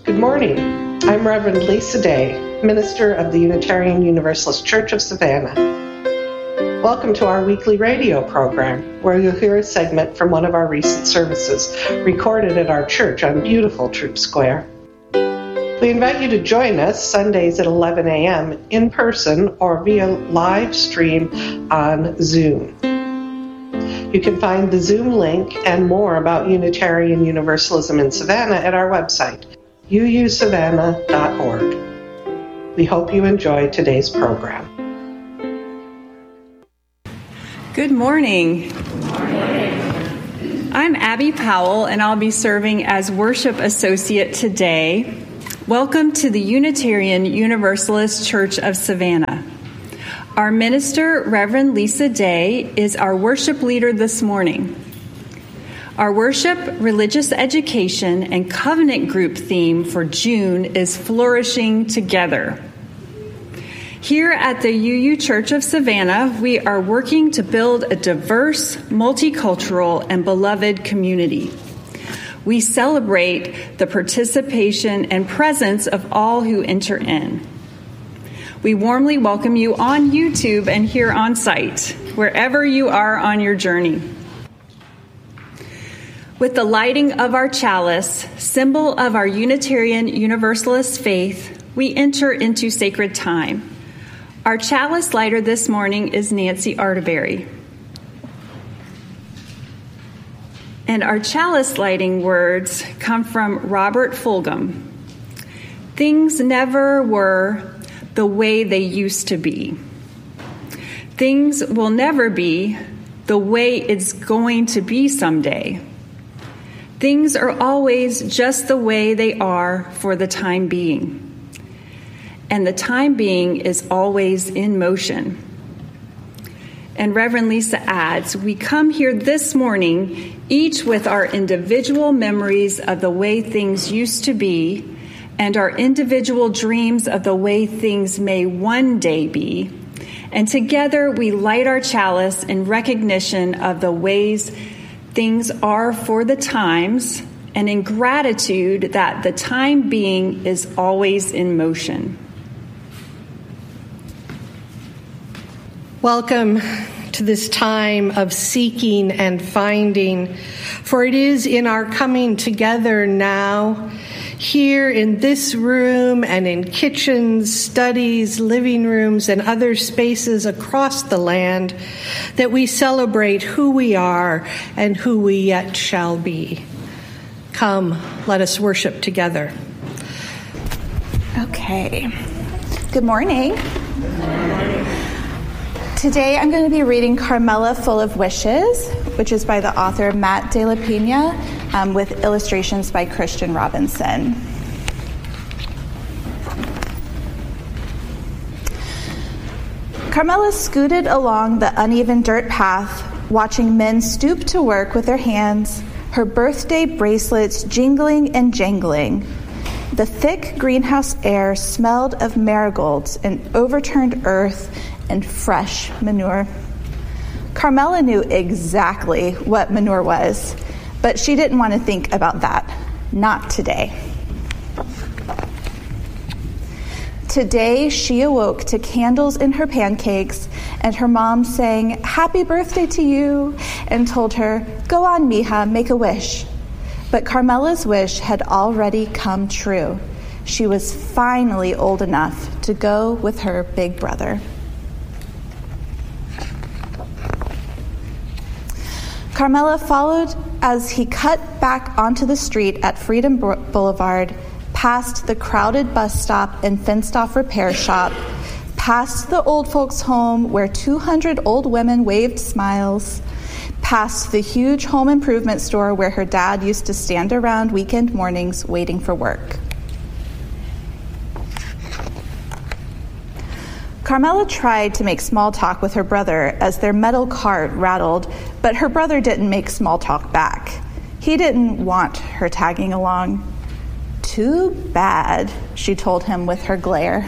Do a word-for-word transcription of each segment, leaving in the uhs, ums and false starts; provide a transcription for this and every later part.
Good morning. I'm Reverend Lisa Day, minister of the Unitarian Universalist Church of Savannah. Welcome to our weekly radio program, where you'll hear a segment from one of our recent services recorded at our church on beautiful Troop Square. We invite you to join us Sundays at eleven a.m. in person or via live stream on Zoom. You can find the Zoom link and more about Unitarian Universalism in Savannah at our website, u u savannah dot org. We hope you enjoy today's program. Good morning. Good morning. I'm Abby Powell, and I'll be serving as worship associate today. Welcome to the Unitarian Universalist Church of Savannah. Our minister, Reverend Lisa Day, is our worship leader this morning. Our worship, religious education, and covenant group theme for June is Flourishing Together. Here at the U U Church of Savannah, we are working to build a diverse, multicultural, and beloved community. We celebrate the participation and presence of all who enter in. We warmly welcome you on YouTube and here on site, wherever you are on your journey. With the lighting of our chalice, symbol of our Unitarian Universalist faith, we enter into sacred time. Our chalice lighter this morning is Nancy Arterberry. And our chalice lighting words come from Robert Fulghum. Things never were the way they used to be. Things will never be the way it's going to be someday. Things are always just the way they are for the time being. And the time being is always in motion. And Reverend Lisa adds, we come here this morning, each with our individual memories of the way things used to be and our individual dreams of the way things may one day be. And together we light our chalice in recognition of the ways things are for the times and in gratitude that the time being is always in motion. Welcome to this time of seeking and finding, for it is in our coming together now, here in this room and in kitchens, studies, living rooms, and other spaces across the land, that we celebrate who we are and who we yet shall be. Come, let us worship together. Okay. Good morning. Good morning. Today I'm going to be reading Carmela Full of Wishes, which is by the author Matt De La Pena, um, with illustrations by Christian Robinson. Carmela scooted along the uneven dirt path, watching men stoop to work with their hands, her birthday bracelets jingling and jangling. The thick greenhouse air smelled of marigolds and overturned earth and fresh manure. Carmela knew exactly what manure was, but she didn't want to think about that. Not today. Today, she awoke to candles in her pancakes, and her mom sang, "Happy birthday to you," and told her, "Go on, mija, make a wish." But Carmela's wish had already come true. She was finally old enough to go with her big brother. Carmela followed as he cut back onto the street at Freedom Boulevard, past the crowded bus stop and fenced-off repair shop, past the old folks' home where two hundred old women waved smiles, past the huge home improvement store where her dad used to stand around weekend mornings waiting for work. Carmela tried to make small talk with her brother as their metal cart rattled, but her brother didn't make small talk back. He didn't want her tagging along. Too bad, she told him with her glare.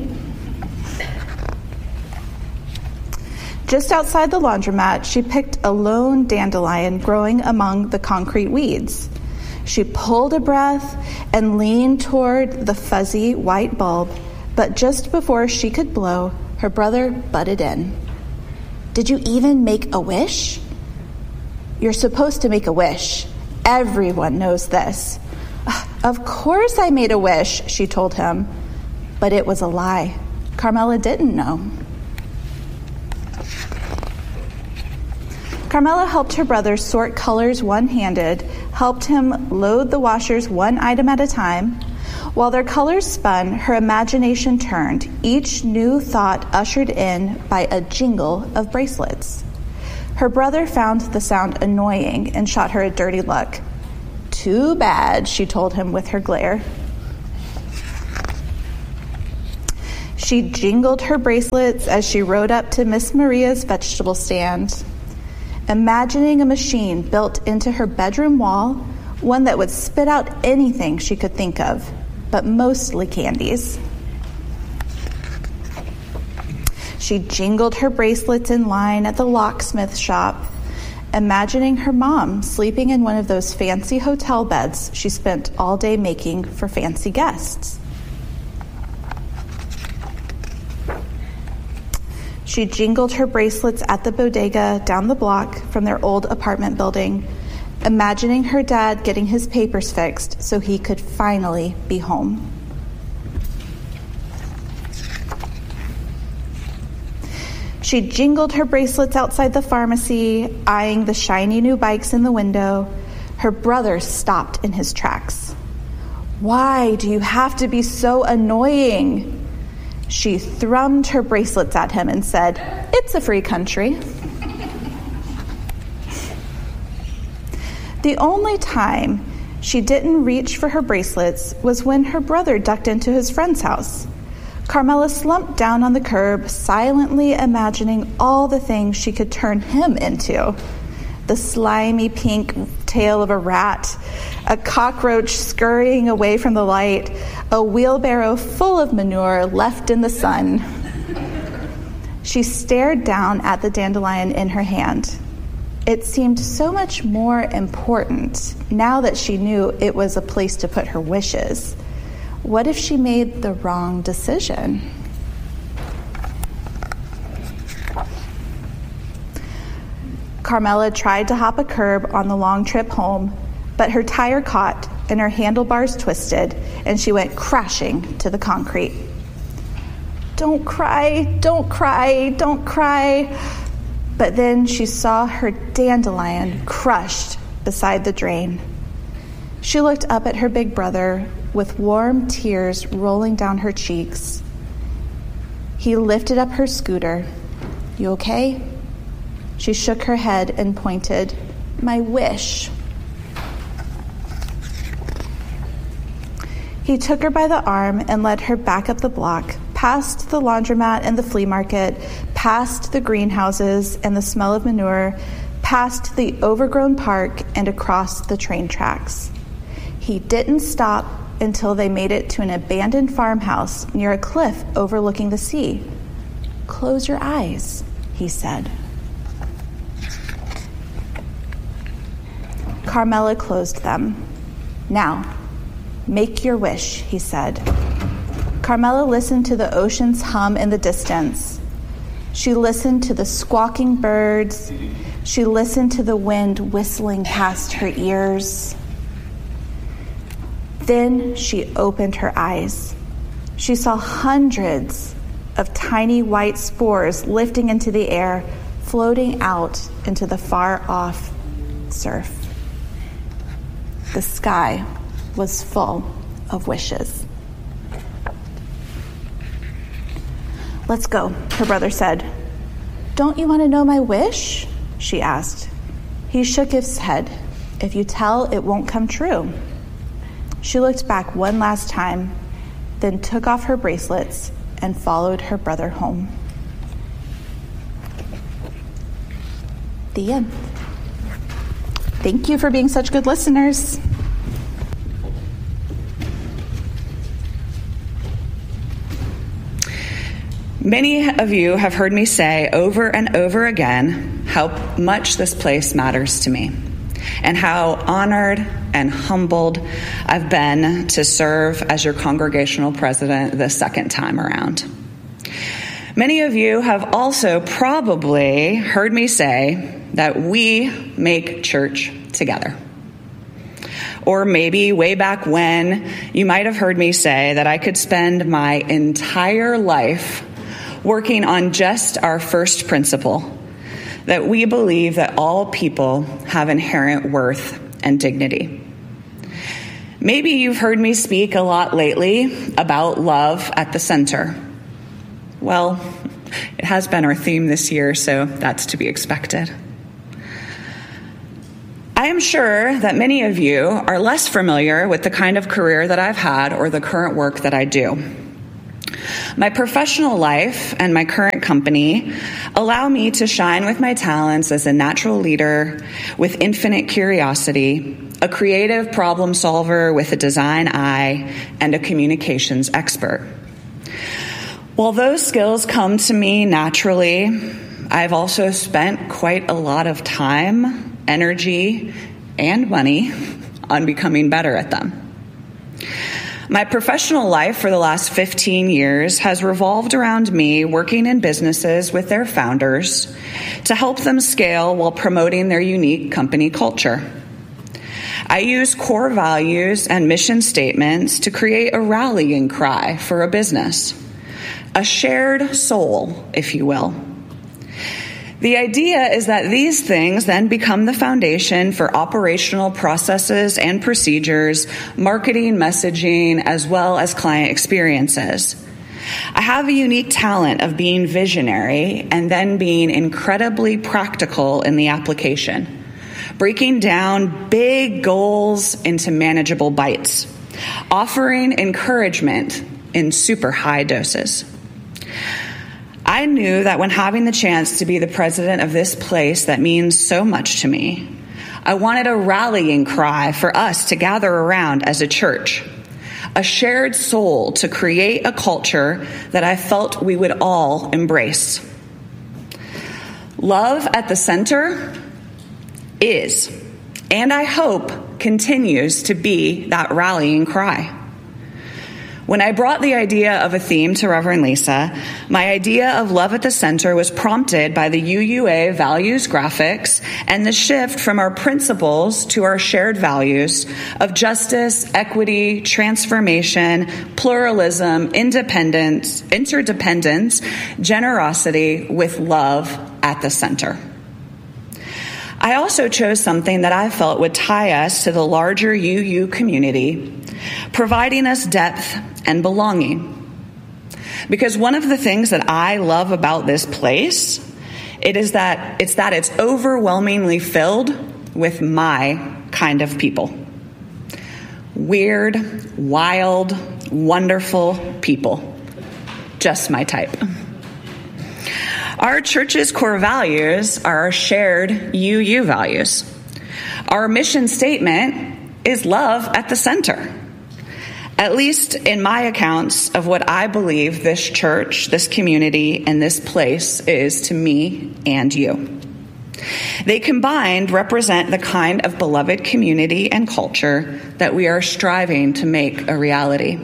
Just outside the laundromat, she picked a lone dandelion growing among the concrete weeds. She pulled a breath and leaned toward the fuzzy white bulb, but just before she could blow, her brother butted in. "Did you even make a wish?" "You're supposed to make a wish. Everyone knows this." "Of course I made a wish," she told him. But it was a lie. Carmela didn't know. Carmela helped her brother sort colors one-handed, helped him load the washers one item at a time. While their colors spun, her imagination turned, each new thought ushered in by a jingle of bracelets. Her brother found the sound annoying and shot her a dirty look. "Too bad," she told him with her glare. She jingled her bracelets as she rode up to Miss Maria's vegetable stand, imagining a machine built into her bedroom wall, one that would spit out anything she could think of, but mostly candies. She jingled her bracelets in line at the locksmith shop, imagining her mom sleeping in one of those fancy hotel beds she spent all day making for fancy guests. She jingled her bracelets at the bodega down the block from their old apartment building, imagining her dad getting his papers fixed so he could finally be home. She jingled her bracelets outside the pharmacy, eyeing the shiny new bikes in the window. Her brother stopped in his tracks. "Why do you have to be so annoying?" She thrummed her bracelets at him and said, "It's a free country." The only time she didn't reach for her bracelets was when her brother ducked into his friend's house. Carmela slumped down on the curb, silently imagining all the things she could turn him into. The slimy pink tail of a rat, a cockroach scurrying away from the light, a wheelbarrow full of manure left in the sun. She stared down at the dandelion in her hand. It seemed so much more important now that she knew it was a place to put her wishes. What if she made the wrong decision? Carmela tried to hop a curb on the long trip home, but her tire caught and her handlebars twisted, and she went crashing to the concrete. "Don't cry, don't cry, don't cry." But then she saw her dandelion crushed beside the drain. She looked up at her big brother with warm tears rolling down her cheeks. He lifted up her scooter. "You okay?" She shook her head and pointed. "My wish." He took her by the arm and led her back up the block, past the laundromat and the flea market, past the greenhouses and the smell of manure, past the overgrown park and across the train tracks. He didn't stop until they made it to an abandoned farmhouse near a cliff overlooking the sea. "Close your eyes," he said. Carmela closed them. "Now, make your wish," he said. Carmela listened to the ocean's hum in the distance. She listened to the squawking birds. She listened to the wind whistling past her ears. Then she opened her eyes. She saw hundreds of tiny white spores lifting into the air, floating out into the far-off surf. The sky was full of wishes. "Let's go," her brother said. "Don't you want to know my wish?" she asked. He shook his head. "If you tell, it won't come true." She looked back one last time, then took off her bracelets and followed her brother home. The end. Thank you for being such good listeners. Many of you have heard me say over and over again how much this place matters to me. and how honored and humbled I've been to serve as your congregational president the second time around. Many of you have also probably heard me say that we make church together. Or maybe way back when, you might have heard me say that I could spend my entire life working on just our first principle, that we believe that all people have inherent worth and dignity. Maybe you've heard me speak a lot lately about love at the center. Well, it has been our theme this year, so that's to be expected. I am sure that many of you are less familiar with the kind of career that I've had or the current work that I do. My professional life and my current company allow me to shine with my talents as a natural leader with infinite curiosity, a creative problem solver with a design eye, and a communications expert. While those skills come to me naturally, I've also spent quite a lot of time, energy, and money on becoming better at them. My professional life for the last fifteen years has revolved around me working in businesses with their founders to help them scale while promoting their unique company culture. I use core values and mission statements to create a rallying cry for a business, a shared soul, if you will. The idea is that these things then become the foundation for operational processes and procedures, marketing, messaging, as well as client experiences. I have a unique talent of being visionary and then being incredibly practical in the application, breaking down big goals into manageable bites, offering encouragement in super high doses. I knew that when having the chance to be the president of this place that means so much to me, I wanted a rallying cry for us to gather around as a church, a shared soul to create a culture that I felt we would all embrace. Love at the center is, and I hope continues to be, that rallying cry. When I brought the idea of a theme to Reverend Lisa, my idea of love at the center was prompted by the U U A values graphics and the shift from our principles to our shared values of justice, equity, transformation, pluralism, independence, interdependence, generosity, with love at the center. I also chose something that I felt would tie us to the larger U U community, providing us depth and belonging. Because one of the things that I love about this place, it is that it's that it's overwhelmingly filled with my kind of people. Weird, wild, wonderful people. Just my type. Our church's core values are our shared U U values. Our mission statement is love at the center. At least in my accounts of what I believe this church, this community, and this place is to me and you. They combined represent the kind of beloved community and culture that we are striving to make a reality.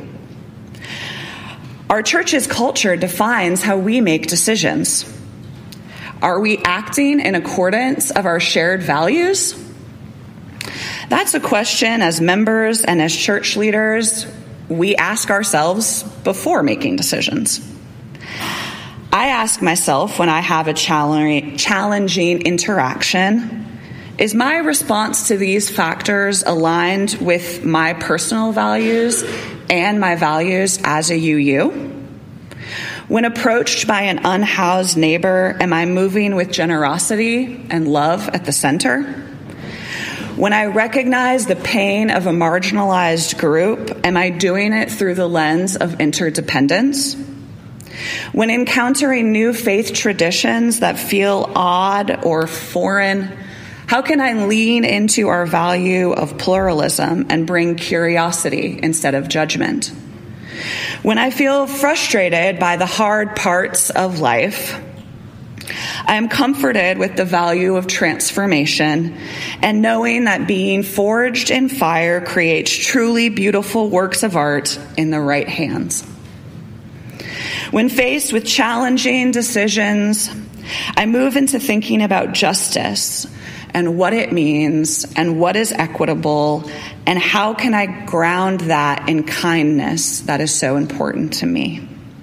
Our church's culture defines how we make decisions. Are we acting in accordance of our shared values? That's a question as members and as church leaders we ask ourselves before making decisions. I ask myself when I have a challenging interaction, is my response to these factors aligned with my personal values and my values as a U U? When approached by an unhoused neighbor, am I moving with generosity and love at the center? When I recognize the pain of a marginalized group, am I doing it through the lens of interdependence? When encountering new faith traditions that feel odd or foreign, how can I lean into our value of pluralism and bring curiosity instead of judgment? When I feel frustrated by the hard parts of life, I am comforted with the value of transformation and knowing that being forged in fire creates truly beautiful works of art in the right hands. When faced with challenging decisions, I move into thinking about justice and what it means and what is equitable and how can I ground that in kindness that is so important to me.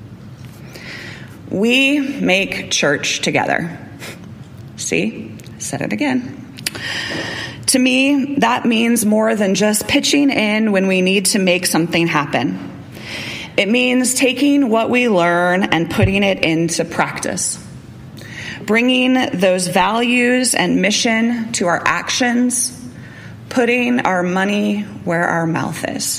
We make church together. See, said it again. To me, that means more than just pitching in when we need to make something happen. It means taking what we learn and putting it into practice. Bringing those values and mission to our actions, putting our money where our mouth is.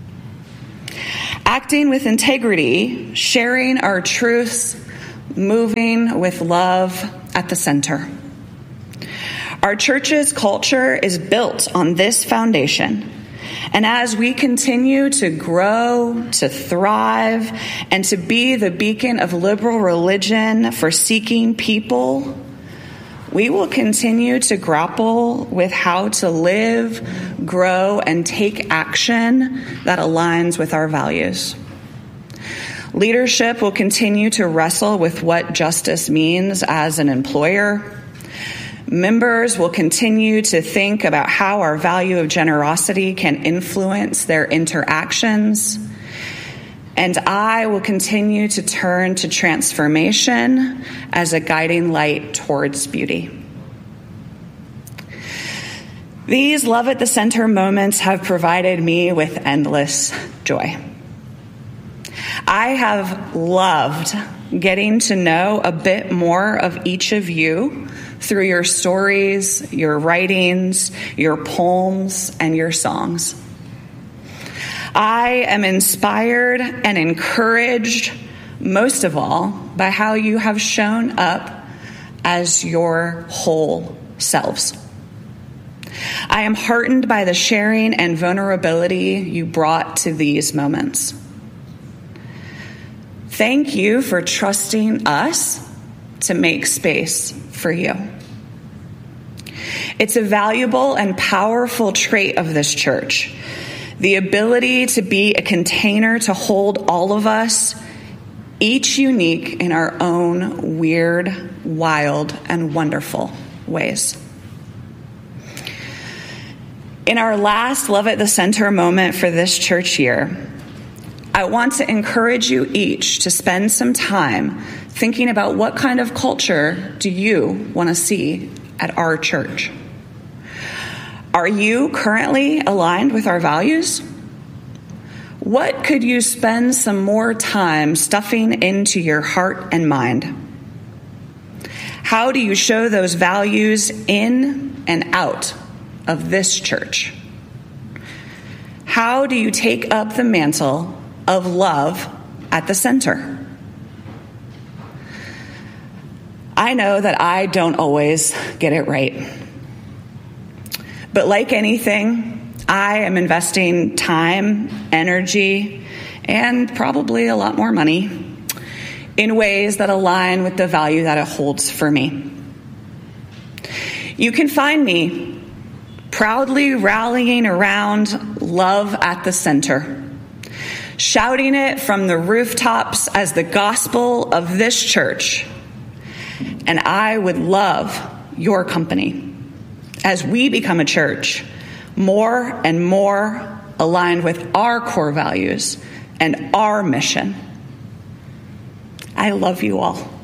Acting with integrity, sharing our truths, moving with love at the center. Our church's culture is built on this foundation. And as we continue to grow, to thrive, and to be the beacon of liberal religion for seeking people, we will continue to grapple with how to live, grow, and take action that aligns with our values. Leadership will continue to wrestle with what justice means as an employer. Members will continue to think about how our value of generosity can influence their interactions. And I will continue to turn to transformation as a guiding light towards beauty. These Love at the Center moments have provided me with endless joy. I have loved getting to know a bit more of each of you through your stories, your writings, your poems, and your songs. I am inspired and encouraged, most of all, by how you have shown up as your whole selves. I am heartened by the sharing and vulnerability you brought to these moments. Thank you for trusting us to make space for you. It's a valuable and powerful trait of this church, the ability to be a container to hold all of us, each unique in our own weird, wild, and wonderful ways. In our last Love at the Center moment for this church year, I want to encourage you each to spend some time thinking about what kind of culture do you want to see at our church. Are you currently aligned with our values? What could you spend some more time stuffing into your heart and mind? How do you show those values in and out of this church? How do you take up the mantle of love at the center? I know that I don't always get it right. But like anything, I am investing time, energy, and probably a lot more money in ways that align with the value that it holds for me. You can find me proudly rallying around love at the center, shouting it from the rooftops as the gospel of this church. And I would love your company as we become a church more and more aligned with our core values and our mission. I love you all.